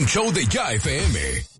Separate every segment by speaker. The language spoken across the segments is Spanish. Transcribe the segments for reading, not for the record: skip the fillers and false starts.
Speaker 1: show de Ya FM.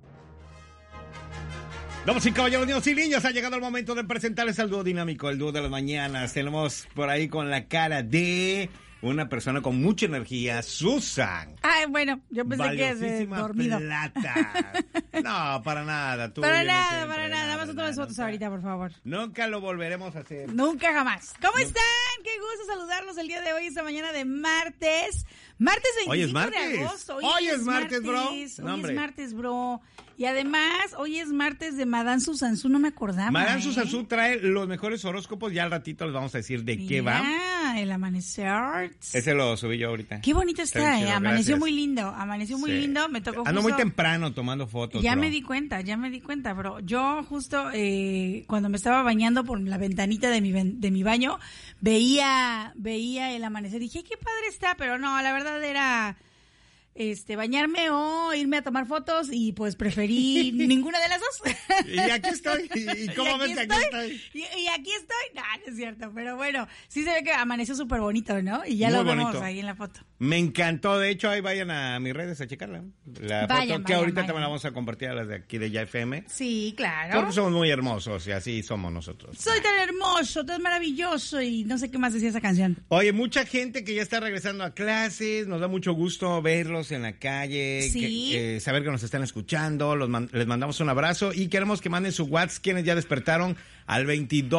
Speaker 2: Damas y caballeros, niños y niñas, ha llegado el momento de presentarles al dúo dinámico, el dúo de las mañanas. Tenemos por ahí con la cara de una persona con mucha energía, Susan.
Speaker 3: Ay, bueno, yo pensé que dormido.
Speaker 2: Plata. No, para nada.
Speaker 3: Para nada. Nada más otras fotos ahorita, por favor.
Speaker 2: Nunca lo volveremos a hacer.
Speaker 3: Nunca jamás. ¿Cómo están? Qué gusto saludarlos el día de hoy, esta mañana de martes. Martes 25 de agosto.
Speaker 2: Hoy es martes, bro.
Speaker 3: Hoy es martes, bro. Y además, hoy es martes de Madame Susansu, no me acordaba.
Speaker 2: Madame Susansu trae los mejores horóscopos, ya al ratito les vamos a decir de qué va.
Speaker 3: El amanecer.
Speaker 2: Ese lo subí yo ahorita.
Speaker 3: Qué bonito está, amaneció muy lindo, lindo, me tocó justo.
Speaker 2: Ando muy temprano tomando fotos,
Speaker 3: Ya me di cuenta, bro. Yo justo cuando me estaba bañando por la ventanita de mi baño, veía el amanecer, dije, qué padre está, pero no, la verdad era bañarme o irme a tomar fotos y pues preferí ninguna de las dos.
Speaker 2: Y aquí estoy. ¿Y cómo ves que aquí estoy?
Speaker 3: Y aquí estoy. No es cierto, pero bueno, sí se ve que amaneció súper bonito, ¿no? Y ya
Speaker 2: muy
Speaker 3: lo
Speaker 2: bonito.
Speaker 3: vemos ahí en la foto.
Speaker 2: Me encantó, de hecho, ahí vayan a mis redes a checarla. La foto que ahorita también la vamos a compartir a las de aquí de Ya FM.
Speaker 3: Sí, claro.
Speaker 2: Porque somos muy hermosos y así somos nosotros.
Speaker 3: Soy tan hermoso, tan maravilloso y no sé qué más decía esa canción.
Speaker 2: Oye, mucha gente que ya está regresando a clases, nos da mucho gusto verlos en la calle,
Speaker 3: ¿sí?
Speaker 2: Saber que nos están escuchando, les mandamos un abrazo y queremos que manden su WhatsApp quienes ya despertaron al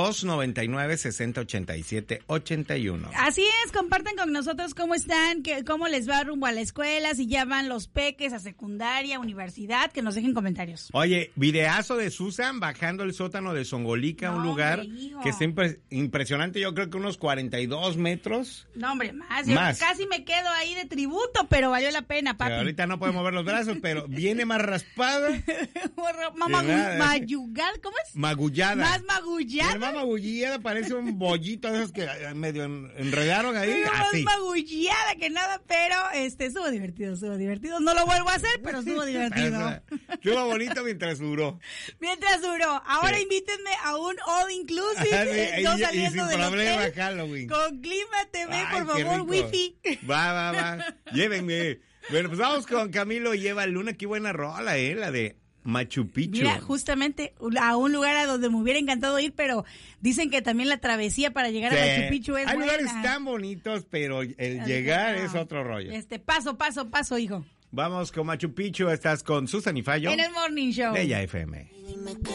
Speaker 2: 2299-6087-81.
Speaker 3: Así es, compartan con nosotros cómo están, cómo les va rumbo a la escuela, si ya van los peques a secundaria, universidad, que nos dejen comentarios.
Speaker 2: Oye, videazo de Susan bajando el sótano de Songolica, un lugar que está impresionante, yo creo que unos 42 metros.
Speaker 3: No, hombre, más. Yo casi me quedo ahí de tributo, pero valió la pena, papi.
Speaker 2: Pero ahorita no podemos mover los brazos, pero viene más raspada.
Speaker 3: Mayugal, ¿cómo es?
Speaker 2: Magullada.
Speaker 3: Más magullada.
Speaker 2: Más magullada, parece un bollito de esos que medio enredaron ahí.
Speaker 3: Más magullada que nada, pero estuvo divertido. No lo vuelvo a hacer, pero estuvo divertido.
Speaker 2: Estuvo bonito mientras duró.
Speaker 3: Ahora invítenme a un all inclusive.
Speaker 2: Y sin problema, Halloween.
Speaker 3: Con Clima TV, por favor, wifi.
Speaker 2: Va. Llévenme. Bueno, pues vamos con Camilo y Eva Luna. Qué buena rola, la de Machu Picchu.
Speaker 3: Mira, justamente a un lugar a donde me hubiera encantado ir, pero dicen que también la travesía para llegar a Machu Picchu es
Speaker 2: Hay
Speaker 3: buena.
Speaker 2: lugares tan bonitos, pero el llegar es otro rollo.
Speaker 3: Paso, hijo.
Speaker 2: Vamos con Machu Picchu. Estás con Susan y Fallo.
Speaker 3: En el Morning Show.
Speaker 2: De Ya FM.
Speaker 4: Dime qué